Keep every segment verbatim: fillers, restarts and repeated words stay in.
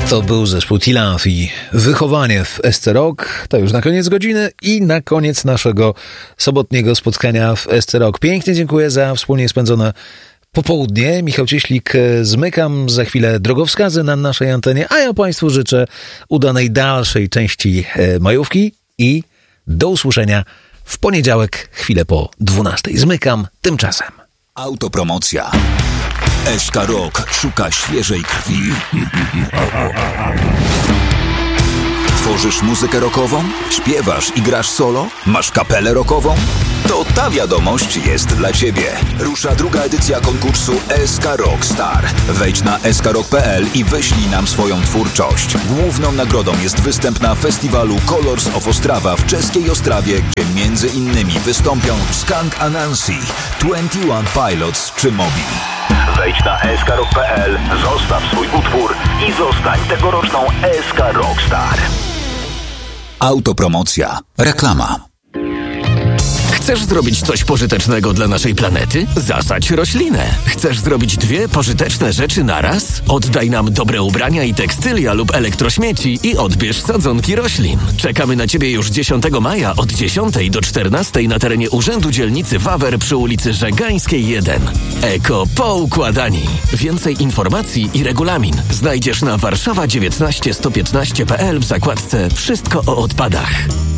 To był zespół T-Love i wychowanie w S C Rock. To już na koniec godziny i na koniec naszego sobotniego spotkania w S C Rock. Pięknie dziękuję za wspólnie spędzone popołudnie. Michał Cieślik, zmykam. Za chwilę drogowskazy na naszej antenie, a ja Państwu życzę udanej dalszej części majówki i do usłyszenia w poniedziałek, chwilę po dwunastej. Zmykam tymczasem. Autopromocja. S K Rock szuka świeżej krwi. Tworzysz muzykę rockową? Śpiewasz i grasz solo? Masz kapelę rockową? To ta wiadomość jest dla Ciebie. Rusza druga edycja konkursu S K Rock Star. Wejdź na s k rock kropka p l i wyślij nam swoją twórczość. Główną nagrodą jest występ na festiwalu Colors of Ostrava w czeskiej Ostrawie, gdzie między innymi wystąpią Skunk Anansi, dwadzieścia jeden Pilots czy Moby. Wejdź na s k rock kropka p l, zostaw swój utwór i zostań tegoroczną S K Rock Star. Autopromocja. Reklama. Chcesz zrobić coś pożytecznego dla naszej planety? Zasadź roślinę. Chcesz zrobić dwie pożyteczne rzeczy naraz? Oddaj nam dobre ubrania i tekstylia lub elektrośmieci i odbierz sadzonki roślin. Czekamy na Ciebie już dziesiątego maja od dziesiątej do czternastej na terenie Urzędu Dzielnicy Wawer przy ulicy Żegańskiej jeden. Eko Poukładani. Więcej informacji i regulamin znajdziesz na warszawa dziewiętnaście sto piętnaście kropka p l w zakładce Wszystko o odpadach.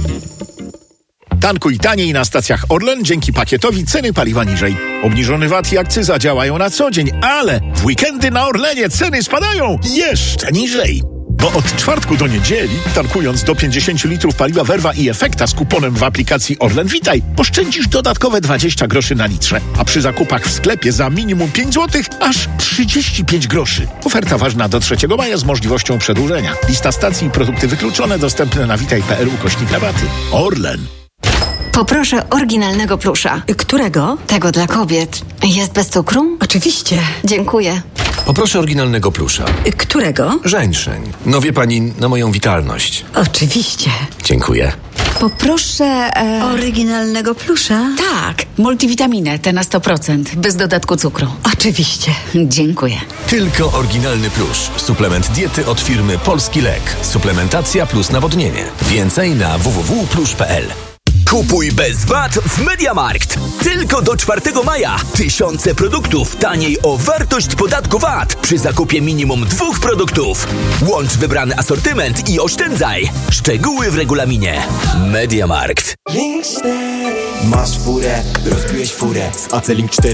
Tankuj taniej na stacjach Orlen, dzięki pakietowi ceny paliwa niżej. Obniżony V A T i akcyza działają na co dzień, ale w weekendy na Orlenie ceny spadają jeszcze niżej. Bo od czwartku do niedzieli, tankując do pięćdziesiąt litrów paliwa Verva i Efekta z kuponem w aplikacji Orlen Witaj, oszczędzisz dodatkowe dwadzieścia groszy na litrze, a przy zakupach w sklepie za minimum pięć złotych aż trzydzieści pięć groszy. Oferta ważna do trzeciego maja z możliwością przedłużenia. Lista stacji i produkty wykluczone dostępne na witaj kropka p l ukośnik rabaty. Orlen. Poproszę oryginalnego plusza. Którego? Tego dla kobiet. Jest bez cukru? Oczywiście. Dziękuję. Poproszę oryginalnego plusza. Którego? Żeńszeń. No wie pani, na moją witalność. Oczywiście. Dziękuję. Poproszę e... oryginalnego plusza. Tak, multivitaminę, te na sto procent, bez dodatku cukru. Oczywiście. Dziękuję. Tylko oryginalny plusz. Suplement diety od firmy Polski Lek. Suplementacja plus nawodnienie. Więcej na w w w kropka plusz kropka p l. Kupuj bez V A T w MediaMarkt. Tylko do czwartego maja. Tysiące produktów taniej o wartość podatku V A T przy zakupie minimum dwóch produktów. Łącz wybrany asortyment i oszczędzaj. Szczegóły w regulaminie. MediaMarkt. Masz furę, rozbiłeś furę z A C Link cztery.